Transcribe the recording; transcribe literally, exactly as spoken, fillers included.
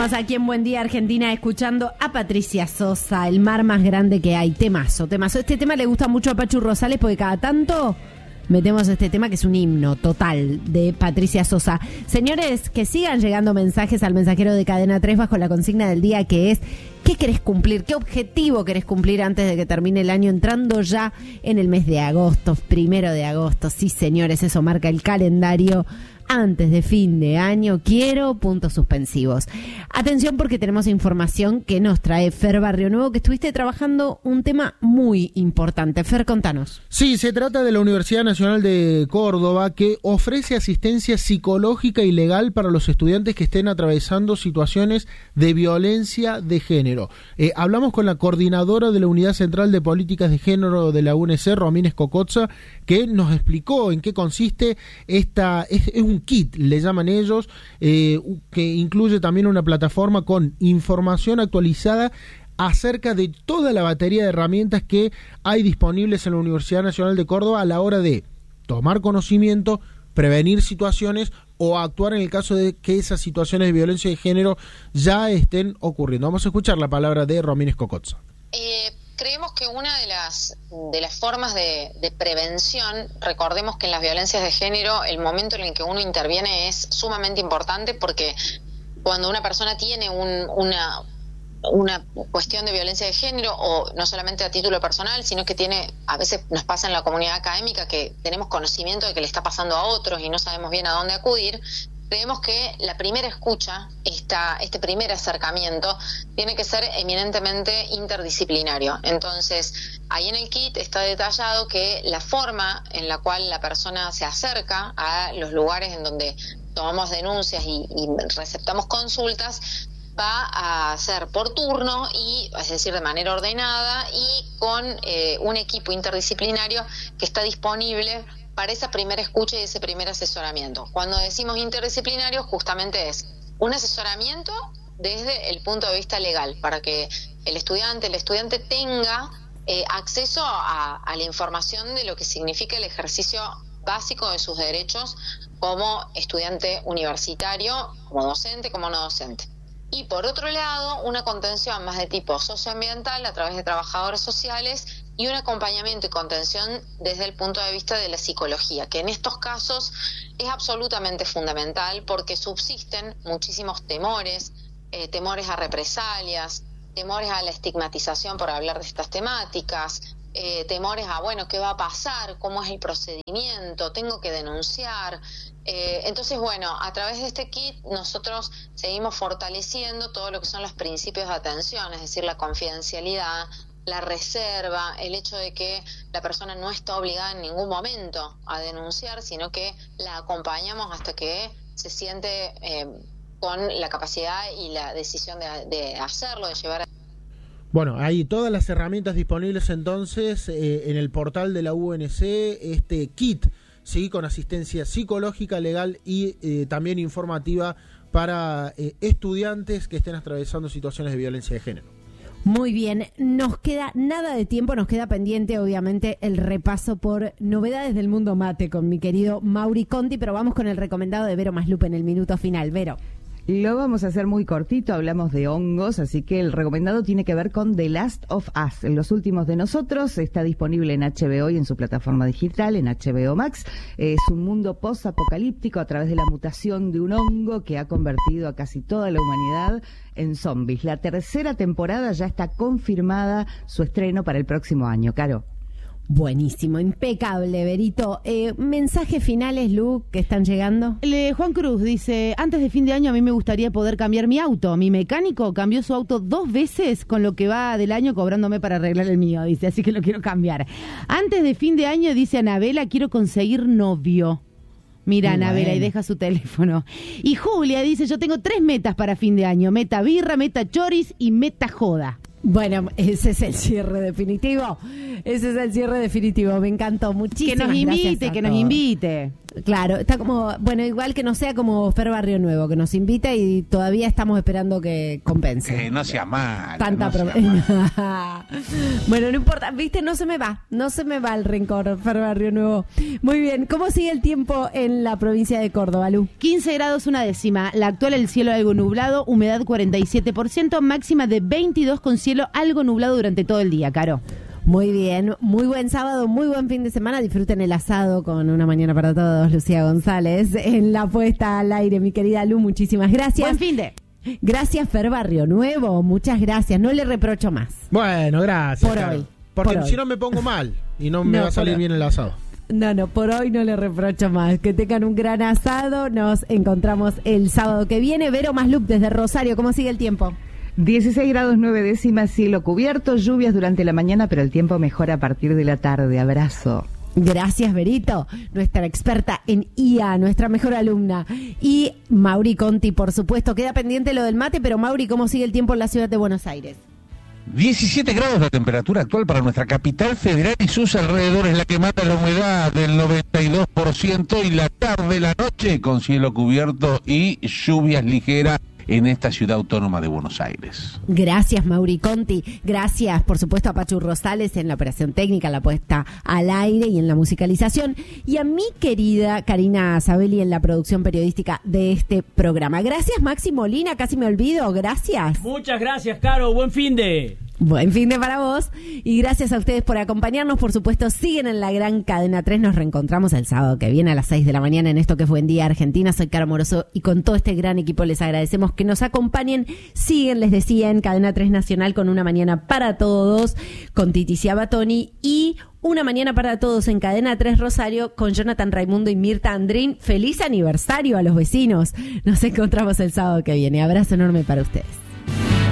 Seguimos aquí en Buen Día Argentina escuchando a Patricia Sosa, el mar más grande que hay. Temazo, temazo. Este tema le gusta mucho a Pachu Rosales porque cada tanto metemos este tema que es un himno total de Patricia Sosa. Señores, que sigan llegando mensajes al mensajero de Cadena tres bajo la consigna del día, que es: ¿qué querés cumplir? ¿Qué objetivo querés cumplir antes de que termine el año, entrando ya en el mes de agosto, primero de agosto? Sí, señores, eso marca el calendario. Antes de fin de año quiero puntos suspensivos. Atención, porque tenemos información que nos trae Fer Barrio Nuevo, que estuviste trabajando un tema muy importante. Fer, contanos. Sí, se trata de la Universidad Nacional de Córdoba, que ofrece asistencia psicológica y legal para los estudiantes que estén atravesando situaciones de violencia de género. Eh, hablamos con la coordinadora de la Unidad Central de Políticas de Género de la U N C, Romina Cocotza, que nos explicó en qué consiste esta... Es, es un kit, le llaman ellos, eh, que incluye también una plataforma con información actualizada acerca de toda la batería de herramientas que hay disponibles en la Universidad Nacional de Córdoba a la hora de tomar conocimiento, prevenir situaciones o actuar en el caso de que esas situaciones de violencia de género ya estén ocurriendo. Vamos a escuchar la palabra de Romina Cocotza. Eh... Creemos que una de las de las formas de, de prevención, recordemos que en las violencias de género el momento en el que uno interviene es sumamente importante, porque cuando una persona tiene un, una una cuestión de violencia de género, o no solamente a título personal, sino que tiene, a veces nos pasa en la comunidad académica que tenemos conocimiento de que le está pasando a otros y no sabemos bien a dónde acudir. Creemos que la primera escucha, esta, este primer acercamiento, tiene que ser eminentemente interdisciplinario. Entonces, ahí en el kit está detallado que la forma en la cual la persona se acerca a los lugares en donde tomamos denuncias y, y receptamos consultas va a ser por turno, y es decir, de manera ordenada y con eh, un equipo interdisciplinario que está disponible para esa primera escucha y ese primer asesoramiento. Cuando decimos interdisciplinario, justamente es un asesoramiento desde el punto de vista legal, para que el estudiante, el estudiante tenga eh, acceso a, a la información de lo que significa el ejercicio básico de sus derechos como estudiante universitario, como docente, como no docente. Y por otro lado, una contención más de tipo socioambiental a través de trabajadores sociales y un acompañamiento y contención desde el punto de vista de la psicología, que en estos casos es absolutamente fundamental porque subsisten muchísimos temores, eh, temores a represalias, temores a la estigmatización por hablar de estas temáticas, eh, temores a, bueno, ¿qué va a pasar? ¿Cómo es el procedimiento? ¿Tengo que denunciar? Eh, entonces, bueno, a través de este kit nosotros seguimos fortaleciendo todo lo que son los principios de atención, es decir, la confidencialidad, la reserva, el hecho de que la persona no está obligada en ningún momento a denunciar, sino que la acompañamos hasta que se siente eh, con la capacidad y la decisión de, de hacerlo, de llevar a... Bueno, hay todas las herramientas disponibles entonces eh, en el portal de la U N C, este kit, sí, con asistencia psicológica, legal y eh, también informativa para eh, estudiantes que estén atravesando situaciones de violencia de género. Muy bien, nos queda nada de tiempo, nos queda pendiente obviamente el repaso por novedades del mundo mate con mi querido Mauri Conti, pero vamos con el recomendado de Vero Maslupe en el minuto final. Vero. Lo vamos a hacer muy cortito, hablamos de hongos, así que el recomendado tiene que ver con The Last of Us, Los Últimos de Nosotros. Está disponible en H B O y en su plataforma digital, en H B O Max. Es un mundo post-apocalíptico a través de la mutación de un hongo que ha convertido a casi toda la humanidad en zombies. La tercera temporada ya está confirmada, su estreno para el próximo año. Caro. Buenísimo, impecable, Berito. Eh, mensajes finales, Lu, que están llegando. Le, Juan Cruz dice: antes de fin de año a mí me gustaría poder cambiar mi auto. Mi mecánico cambió su auto dos veces con lo que va del año cobrándome para arreglar el mío, dice, así que lo quiero cambiar. Antes de fin de año, dice Anabela, quiero conseguir novio. Mira, Muy Anabela, bueno. Y deja su teléfono. Y Julia dice: yo tengo tres metas para fin de año: meta birra, meta choris y meta joda. Bueno, ese es el cierre definitivo. Ese es el cierre definitivo. Me encantó. Muchísimas gracias. Que nos invite, que nos invite. Claro, está como, bueno, igual que no sea como Fer Barrio Nuevo, que nos invita y todavía estamos esperando que compense. Eh, no sea mal. Tanta no sea pro- mal. Bueno, no importa, viste, no se me va, no se me va el rencor, Fer Barrio Nuevo. Muy bien, ¿cómo sigue el tiempo en la provincia de Córdoba, Lu? quince grados una décima. La actual, el cielo algo nublado, humedad cuarenta y siete por ciento, máxima de veintidós con cielo algo nublado durante todo el día, Caro. Muy bien, muy buen sábado, muy buen fin de semana. Disfruten el asado con Una Mañana para Todos, Lucía González, en la puesta al aire, mi querida Lu, muchísimas gracias. Buen fin de. Gracias, Fer Barrio Nuevo, muchas gracias. No le reprocho más. Bueno, gracias. Por claro. hoy. Porque por si hoy. no me pongo mal y no me No, va a salir por bien el asado. No, no, por hoy no le reprocho más. Que tengan un gran asado. Nos encontramos el sábado que viene. Vero Masluc desde Rosario, ¿cómo sigue el tiempo? dieciséis grados nueve décimas, cielo cubierto, lluvias durante la mañana, pero el tiempo mejora a partir de la tarde. Abrazo. Gracias, Berito, nuestra experta en I A, nuestra mejor alumna. Y Mauri Conti, por supuesto. Queda pendiente lo del mate, pero Mauri, ¿cómo sigue el tiempo en la ciudad de Buenos Aires? diecisiete grados la temperatura actual para nuestra capital federal y sus alrededores, la que mata la humedad del noventa y dos por ciento, y la tarde, la noche con cielo cubierto y lluvias ligeras en esta ciudad autónoma de Buenos Aires. Gracias, Mauri Conti. Gracias, por supuesto, a Pachu Rosales en la operación técnica, la puesta al aire y en la musicalización. Y a mi querida Karina Sabelli en la producción periodística de este programa. Gracias, Maxi Molina. Casi me olvido. Gracias. Muchas gracias, Caro. Buen fin de... Buen fin de para vos y gracias a ustedes por acompañarnos. Por supuesto, siguen en la gran Cadena tres. Nos reencontramos el sábado que viene a las seis de la mañana en esto que fue en Día Argentina. Soy Caro Moroso y con todo este gran equipo les agradecemos que nos acompañen. Siguen, les decía, en Cadena tres Nacional con Una Mañana para Todos con Titicia Batoni y Una Mañana para Todos en Cadena tres Rosario con Jonathan Raimundo y Mirta Andrín. Feliz aniversario a los vecinos. Nos encontramos el sábado que viene. Abrazo enorme para ustedes.